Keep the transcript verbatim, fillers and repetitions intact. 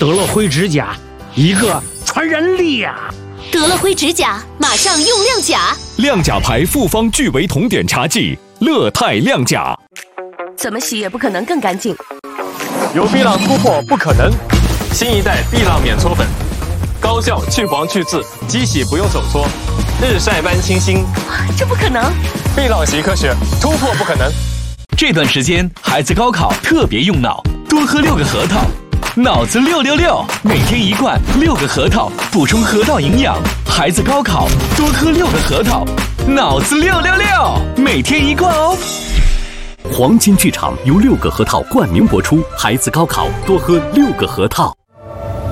得了灰指甲，一个传染力呀、啊！ 得了灰指甲，马上用亮甲。 亮甲牌复方聚维酮碘茶剂，乐泰亮甲。 怎么洗也不可能更干净。 有碧浪突破不可能，新一代碧浪免搓粉，高效去黄去渍，机洗不用手搓，日晒般清新。 这不可能！ 碧浪习科学，突破不可能。 这段时间孩子高考特别用脑，多喝六个核桃。脑子六六六，每天一罐六个核桃，补充核桃营养。孩子高考多喝六个核桃，脑子六六六，每天一罐哦。 黄金剧场由六个核桃冠名播出，孩子高考多喝六个核桃。